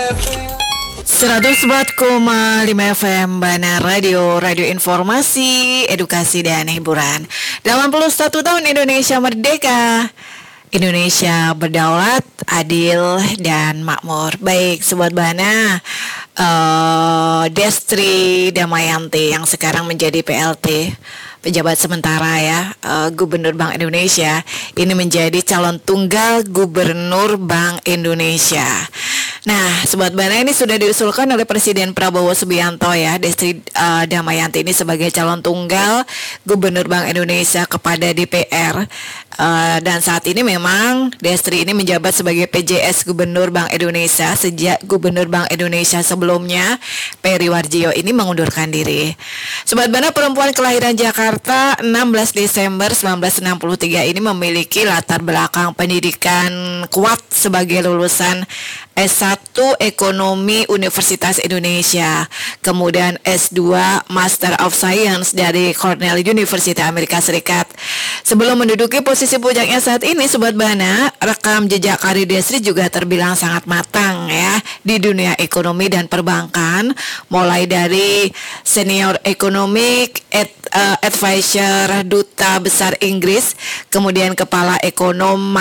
104,5 FM Bana Radio, radio informasi, edukasi dan hiburan. 81 tahun Indonesia merdeka. Indonesia berdaulat, adil dan makmur. Baik, Sobat Bana, Destri Damayanti yang sekarang menjadi PLT, pejabat sementara ya, Gubernur Bank Indonesia, ini menjadi calon tunggal Gubernur Bank Indonesia. Nah, Sobat Bana, ini sudah diusulkan oleh Presiden Prabowo Subianto ya, Destri Damayanti ini sebagai calon tunggal Gubernur Bank Indonesia kepada DPR. Dan saat ini memang Destri ini menjabat sebagai PJS Gubernur Bank Indonesia sejak Gubernur Bank Indonesia sebelumnya, Peri Warjio, ini mengundurkan diri. Sobat Bana, perempuan kelahiran Jakarta 16 Desember 1963 ini memiliki latar belakang pendidikan kuat sebagai lulusan S1 Ekonomi Universitas Indonesia, kemudian S2 Master of Science dari Cornell University Amerika Serikat. Sebelum menduduki posisi puncaknya saat ini, Sobat Bana, rekam jejak karir Destri juga terbilang sangat matang ya di dunia ekonomi dan perbankan, mulai dari senior economic advisor Duta Besar Inggris, kemudian kepala ekonom